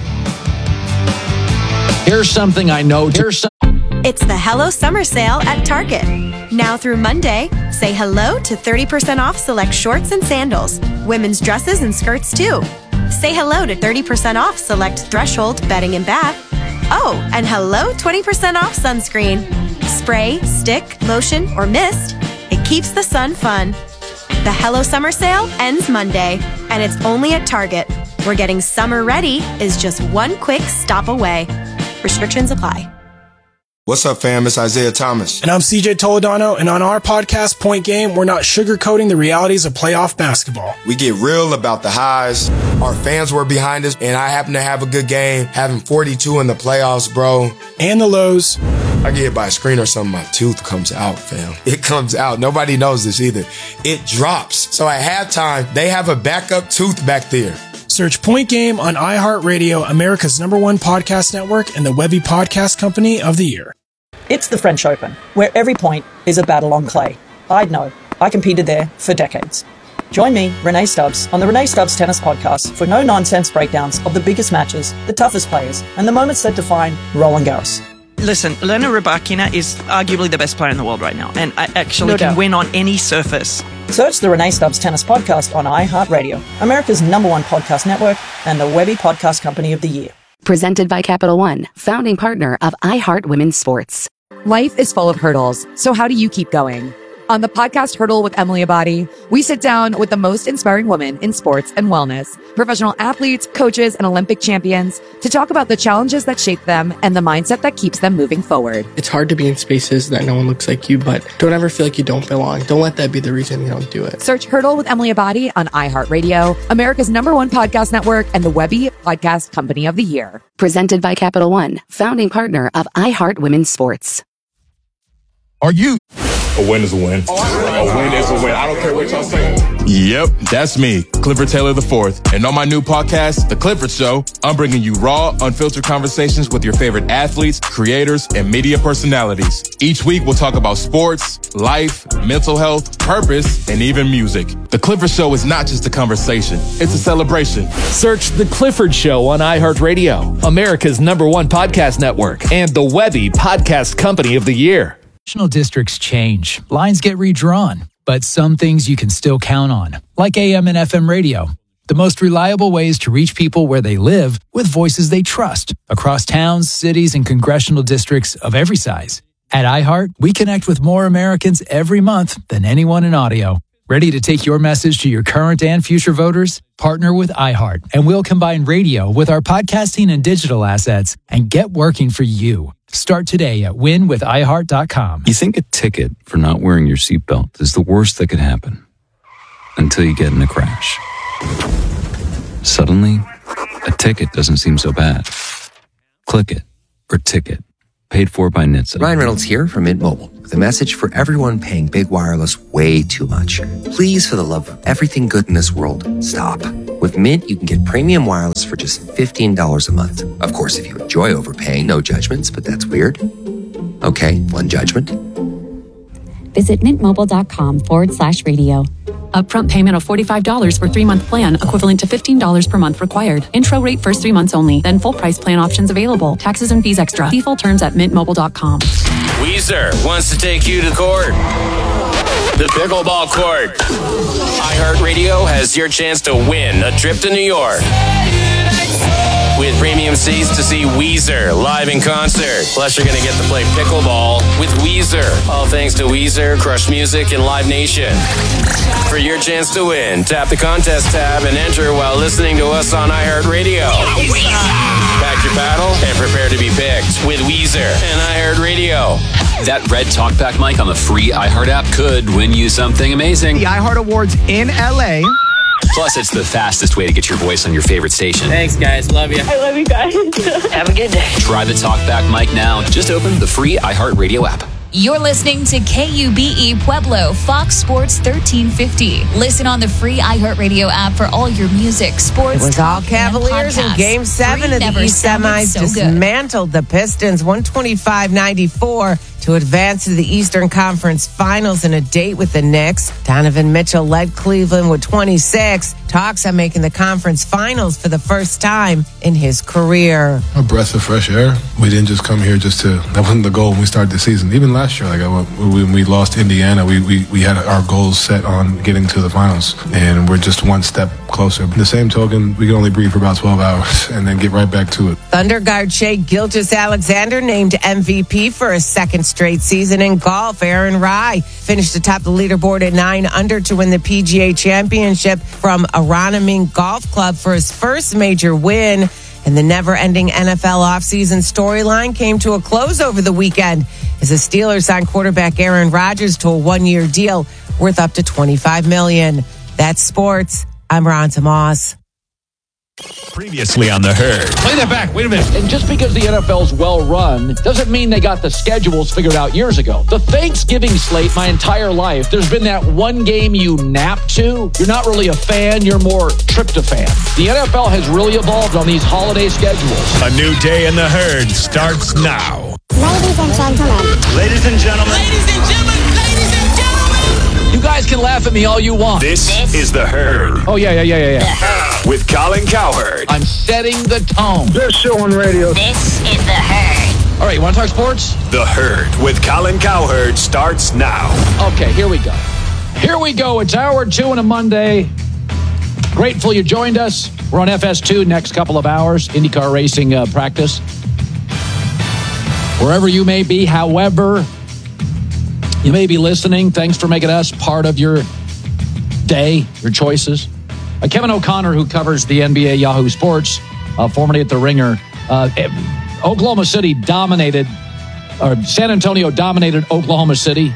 here's something I know. Here's some- It's the Hello Summer Sale at Target. Now through Monday, say hello to thirty percent off select shorts and sandals, women's dresses and skirts too. Say hello to thirty percent off select Threshold bedding and bath. Oh, and hello twenty percent off sunscreen. Spray, stick, lotion, or mist. It keeps the sun fun. The Hello Summer Sale ends Monday, and it's only at Target, where getting summer ready is just one quick stop away. Restrictions apply. What's up, fam? It's Isaiah Thomas. And I'm C J Toledano, and on our podcast, Point Game, we're not sugarcoating the realities of playoff basketball. We get real about the highs. Our fans were behind us, and I happen to have a good game, having forty-two in the playoffs, bro. And the lows. I get hit by a screen or something, my tooth comes out, fam. It comes out. Nobody knows this either. It drops. So at halftime, they have a backup tooth back there. Search Point Game on iHeartRadio, America's number one podcast network, and the Webby Podcast Company of the Year. It's the French Open, where every point is a battle on clay. I'd know. I competed there for decades. Join me, Renee Stubbs, on the Renee Stubbs Tennis Podcast for no-nonsense breakdowns of the biggest matches, the toughest players, and the moments that define Roland Garros. Listen, Elena Rybakina is arguably the best player in the world right now, and I actually No can doubt. win on any surface. Search the Renee Stubbs Tennis Podcast on iHeartRadio, America's number one podcast network, and the Webby Podcast Company of the Year. Presented by Capital One, founding partner of iHeart Women's Sports. Life is full of hurdles, so how do you keep going? On the podcast Hurdle with Emily Abadi, we sit down with the most inspiring women in sports and wellness, professional athletes, coaches, and Olympic champions to talk about the challenges that shape them and the mindset that keeps them moving forward. It's hard to be in spaces that no one looks like you, but don't ever feel like you don't belong. Don't let that be the reason you don't do it. Search Hurdle with Emily Abadi on iHeartRadio, America's number one podcast network, and the Webby Podcast Company of the Year. Presented by Capital One, founding partner of iHeart Women's Sports. Are you A win is a win. A win is a win. I don't care what y'all say. Yep, that's me, Clifford Taylor the fourth. And on my new podcast, The Clifford Show, I'm bringing you raw, unfiltered conversations with your favorite athletes, creators, and media personalities. Each week, we'll talk about sports, life, mental health, purpose, and even music. The Clifford Show is not just a conversation, it's a celebration. Search The Clifford Show on iHeartRadio, America's number one podcast network, and the Webby Podcast Company of the Year. National districts change, lines get redrawn, but some things you can still count on, like A M and F M radio. The most reliable ways to reach people where they live with voices they trust across towns, cities, and congressional districts of every size. At iHeart, we connect with more Americans every month than anyone in audio. Ready to take your message to your current and future voters? Partner with iHeart, and we'll combine radio with our podcasting and digital assets and get working for you. Start today at win with i heart dot com. You think a ticket for not wearing your seatbelt is the worst that could happen until you get in a crash. Suddenly, a ticket doesn't seem so bad. Click it or ticket. Paid for by N H T S A. Ryan Reynolds here from Mint Mobile with a message for everyone paying big wireless way too much. Please, for the love of everything good in this world, stop. With Mint, you can get premium wireless for just fifteen dollars a month. Of course, if you enjoy overpaying, no judgments, but that's weird. Okay, one judgment. Visit mintmobile.com forward slash radio. Upfront payment of forty-five dollars for three-month plan, equivalent to fifteen dollars per month required. Intro rate first three months only, then full price plan options available. Taxes and fees extra. See full terms at mint mobile dot com. Weezer wants to take you to the court. The pickleball court. iHeartRadio has your chance to win a trip to New York. With premium seats to see Weezer live in concert. Plus, you're going to get to play pickleball with Weezer. All thanks to Weezer, Crush Music, and Live Nation. For your chance to win, tap the contest tab and enter while listening to us on iHeartRadio. Pack your paddle and prepare to be picked with Weezer and iHeartRadio. That red talkback mic on the free iHeart app could win you something amazing. The iHeart Awards in L A. Plus, it's the fastest way to get your voice on your favorite station. Thanks, guys. Love you. I love you guys. Have a good day. Try the talkback mic now. Just open the free iHeartRadio app. You're listening to K U B E Pueblo, Fox Sports thirteen fifty. Listen on the free iHeartRadio app for all your music, sports, It was all Cavaliers in Game seven of the East Semis, so dismantled the Pistons one twenty-five ninety-four to advance to the Eastern Conference Finals in a date with the Knicks. Donovan Mitchell led Cleveland with twenty-six. Talks on making the conference finals for the first time in his career. A breath of fresh air. We didn't just come here just to, that wasn't the goal when we started the season. Even last year, like I, when we lost Indiana, we, we, we had our goals set on getting to the finals. And we're just one step closer. The same token, we can only breathe for about twelve hours and then get right back to it. Thunder guard Shai Gilgeous-Alexander named M V P for a second straight season in golf. Aaron Rai finished atop the leaderboard at nine under to win the P G A Championship from Aronimink Golf Club for his first major win. And the never-ending N F L offseason storyline came to a close over the weekend as the Steelers signed quarterback Aaron Rodgers to a one-year deal worth up to twenty-five million dollars. That's sports. I'm Ron Tomas. Previously on The Herd. Play that back. Wait a minute. And just because the N F L's well run doesn't mean they got the schedules figured out years ago. The Thanksgiving slate, my entire life, there's been that one game you nap to. You're not really a fan. You're more tryptophan. The N F L has really evolved on these holiday schedules. A new day in The Herd starts now. Ladies and gentlemen. Ladies and gentlemen. Ladies and gentlemen. Ladies and gentlemen. You guys can laugh at me all you want. This, this is The Herd. Oh, yeah, yeah, yeah, yeah, yeah. With Colin Cowherd. I'm setting the tone. Best show on radio. This is The Herd. All right, you want to talk sports? The Herd with Colin Cowherd starts now. Okay, here we go. Here we go. It's hour two on a Monday. Grateful you joined us. We're on F S two next couple of hours. IndyCar racing uh, practice. Wherever you may be, however you may be listening, thanks for making us part of your day, your choices. Uh, Kevin O'Connor, who covers the N B A Yahoo Sports, uh, formerly at The Ringer. Uh, Oklahoma City dominated, or San Antonio dominated Oklahoma City.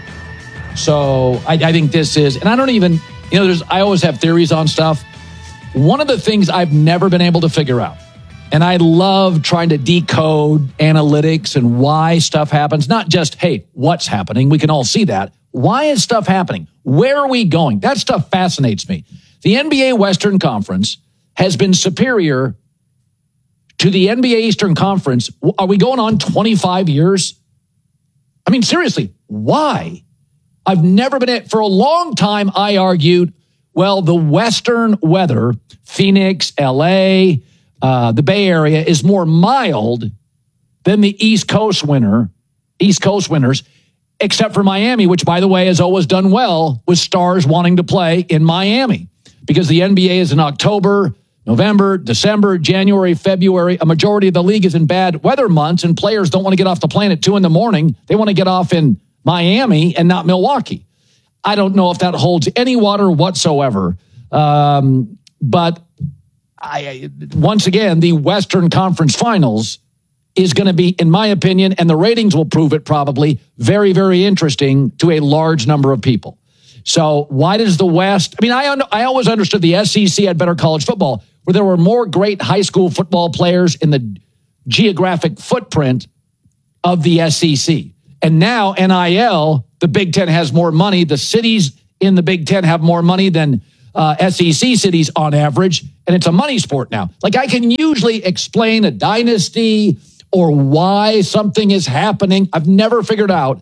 So I, I think this is, and I don't even, you know, there's, I always have theories on stuff. One of the things I've never been able to figure out, and I love trying to decode analytics and why stuff happens, not just, hey, what's happening? We can all see that. Why is stuff happening? Where are we going? That stuff fascinates me. The N B A Western Conference has been superior to the N B A Eastern Conference. Are we going on twenty-five years? I mean, seriously, why? I've never been at, for a long time, I argued, well, the Western weather, Phoenix, L A, uh, the Bay Area, is more mild than the East Coast winter, East Coast winters, except for Miami, which, by the way, has always done well with stars wanting to play in Miami because the N B A is in October, November, December, January, February. A majority of the league is in bad weather months, and players don't want to get off the plane at two in the morning. They want to get off in Miami and not Milwaukee. I don't know if that holds any water whatsoever. Um, but I, once again, the Western Conference Finals is going to be, in my opinion, and the ratings will prove it probably, very, very interesting to a large number of people. So why does the West, I mean, I, I always understood the S E C had better college football, where there were more great high school football players in the geographic footprint of the S E C. And now N I L, the Big Ten has more money. The cities in the Big Ten have more money than uh, S E C cities on average. And it's a money sport now. Like, I can usually explain a dynasty or why something is happening. I've never figured out.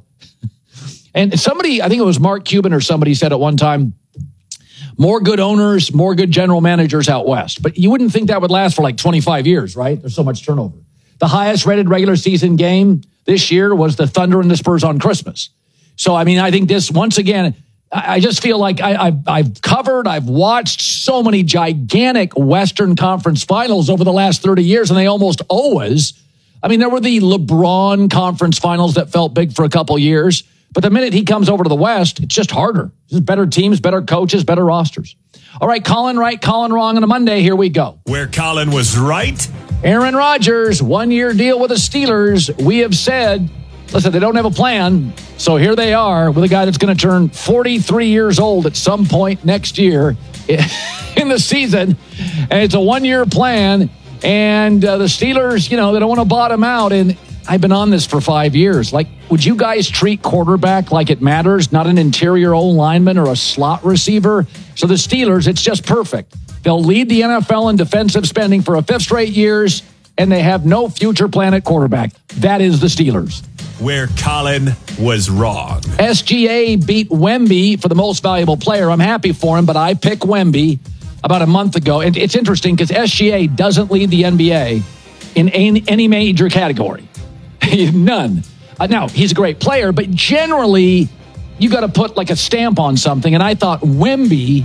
And somebody, I think it was Mark Cuban or somebody said at one time, more good owners, more good general managers out west. But you wouldn't think that would last for like twenty-five years, right? There's so much turnover. The highest rated regular season game this year was the Thunder and the Spurs on Christmas. So, I mean, I think this, once again, I just feel like I, I've, I've covered, I've watched so many gigantic Western Conference Finals over the last thirty years, and they almost always, I mean, there were the LeBron Conference Finals that felt big for a couple years, but the minute he comes over to the West, it's just harder. Just better teams, better coaches, better rosters. All right, Colin right, Colin wrong on a Monday. Here we go. Where Colin was right. Aaron Rodgers, one-year deal with the Steelers. We have said, listen, they don't have a plan, so here they are with a guy that's going to turn forty-three years old at some point next year in the season. And it's a one-year plan, and uh, the Steelers, you know, they don't want to bottom out. And I've been on this for five years. Like, would you guys treat quarterback like it matters, not an interior O-lineman or a slot receiver? So the Steelers, it's just perfect. They'll lead the N F L in defensive spending for a fifth straight years, and they have no future plan at quarterback. That is the Steelers. Where Colin was wrong. S G A beat Wemby for the most valuable player. I'm happy for him, but I picked Wemby about a month ago. And it's interesting because S G A doesn't lead the N B A in any major category. None. Uh, now, he's a great player, but generally, you got to put like a stamp on something. And I thought Wemby,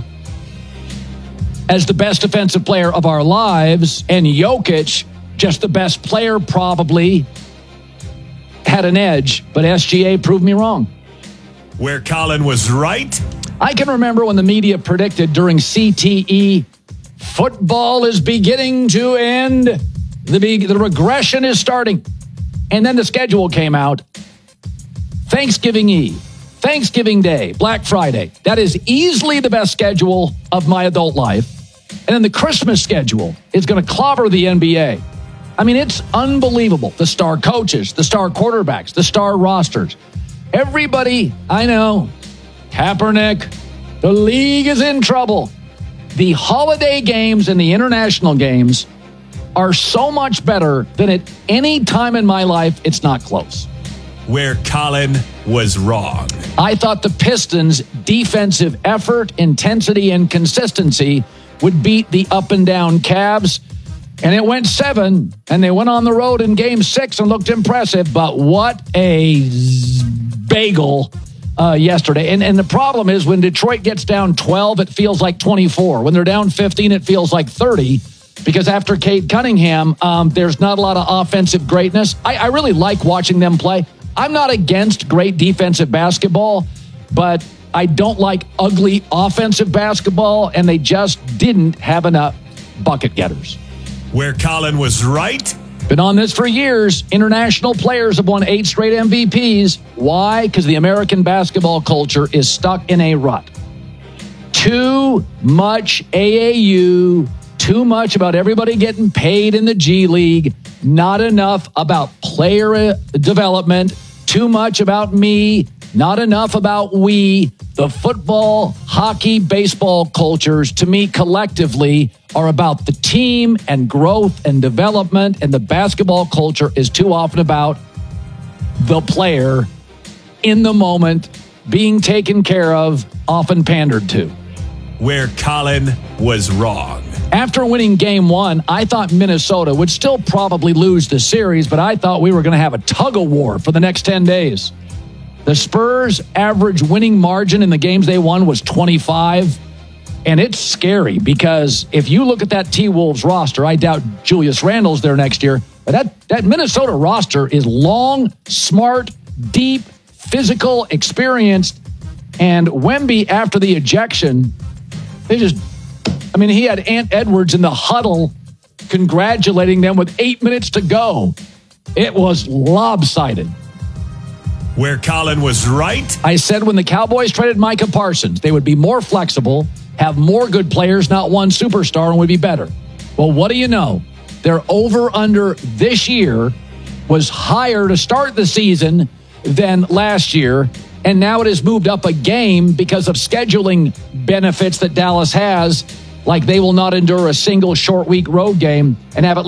as the best defensive player of our lives, and Jokic, just the best player probably, had an edge. But S G A proved me wrong. Where Colin was right. I can remember when the media predicted during C T E, football is beginning to end. The, be- the regression is starting. And then the schedule came out. Thanksgiving Eve, Thanksgiving Day, Black Friday. That is easily the best schedule of my adult life. And then the Christmas schedule is going to clobber the N B A. I mean, it's unbelievable. The star coaches, the star quarterbacks, the star rosters. Everybody, I know, Kaepernick, the league is in trouble. The holiday games and the international games are so much better than at any time in my life. It's not close. Where Colin was wrong. I thought the Pistons' defensive effort, intensity, and consistency would beat the up and down Cavs. And it went seven, and they went on the road in game six and looked impressive. But what a bagel uh, yesterday. And, and the problem is when Detroit gets down twelve, it feels like twenty-four. When they're down fifteen, it feels like thirty. Because after Cade Cunningham, um, there's not a lot of offensive greatness. I, I really like watching them play. I'm not against great defensive basketball, but I don't like ugly offensive basketball, and they just didn't have enough bucket getters. Where Colin was right. Been on this for years. International players have won eight straight M V Ps. Why? Because the American basketball culture is stuck in a rut. Too much A A U, too much about everybody getting paid in the G League, not enough about player development, too much about me Not enough about we, the football, hockey, baseball cultures, to me collectively are about the team and growth and development, and the basketball culture is too often about the player in the moment, being taken care of, often pandered to. Where Colin was wrong. After winning game one, I thought Minnesota would still probably lose the series, but I thought we were going to have a tug-of-war for the next ten days. The Spurs' average winning margin in the games they won was twenty-five, and it's scary because if you look at that T-Wolves roster, I doubt Julius Randle's there next year, but that, that Minnesota roster is long, smart, deep, physical, experienced, and Wemby, after the ejection, they just, I mean, he had Ant Edwards in the huddle congratulating them with eight minutes to go. It was lopsided. Where Colin was right. I said when the Cowboys traded Micah Parsons, they would be more flexible, have more good players, not one superstar, and would be better. Well, what do you know? Their over-under this year was higher to start the season than last year, and now it has moved up a game because of scheduling benefits that Dallas has, like they will not endure a single short week road game and have at